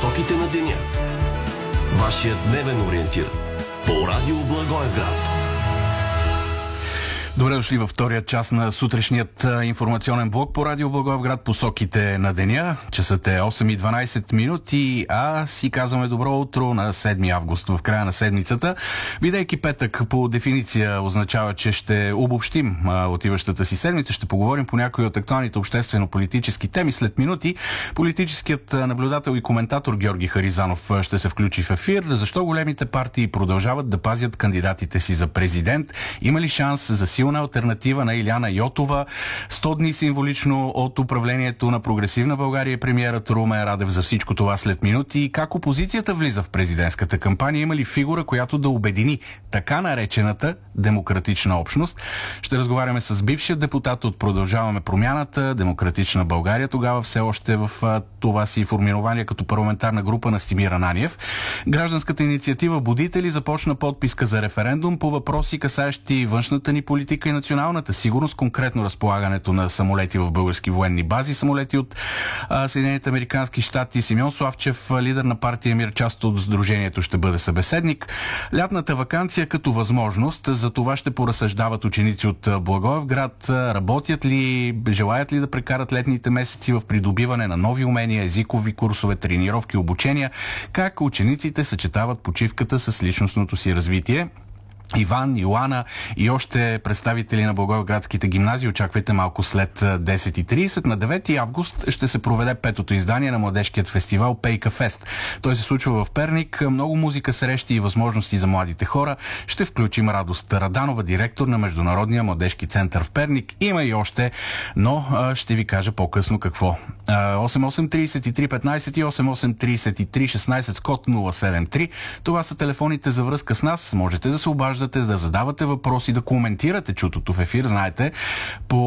посоките на деня. Вашият дневен ориентир по радио Благоевград. Добре дошли във втория час на сутрешният информационен блок по радио Благоевград, посоките на деня. Часът е 8:12 минути, а си казваме добро утро на 7 август в края на седмицата. Бидейки петък по дефиниция означава, че ще обобщим отиващата си седмица. Ще поговорим по някои от актуалните обществено-политически теми. След минути политическият наблюдател и коментатор Георги Харизанов ще се включи в ефир. Защо големите партии продължават да пазят кандидатите си за президент? Има ли шанс за силна алтернатива на Илияна Йотова? 100 дни символично от управлението на Прогресивна България и премиерът Румен Радев. За всичко това след минути. Как опозицията влиза в президентската кампания? Има ли фигура, която да обедини така наречената демократична общност? Ще разговаряме с бившия депутат от Продължаваме промяната, Демократична България, тогава все още в това си формирование като парламентарна група на Стимир Ананиев. Гражданската инициатива Будители започна подписка за референдум по въпроси, касаещи външната ни политика и националната сигурност, конкретно разполагането на самолети в български военни бази, самолети от Съединените американски щати. Симеон Славчев, лидер на партия Мир, част от сдружението, ще бъде събеседник. Лятната ваканция като възможност, за това ще поразсъждават ученици от Благоевград. Работят ли, желаят ли да прекарат летните месеци в придобиване на нови умения, езикови курсове, тренировки, обучения? Как учениците съчетават почивката с личностното си развитие? Иван, Йоана и още представители на благоевградските гимназии очаквайте малко след 10:30. На 9 август ще се проведе петото издание на младежкият фестивал Пейка Фест. Той се случва в Перник. Много музика, срещи и възможности за младите хора. Ще включим Радост Раданова, директор на Международния младежки център в Перник. Има и още, но ще ви кажа по-късно какво. 883315 и 883316 с код 073. Това са телефоните за връзка с нас. Можете да се обаждате, да задавате въпроси, да коментирате чутото в ефир. Знаете, по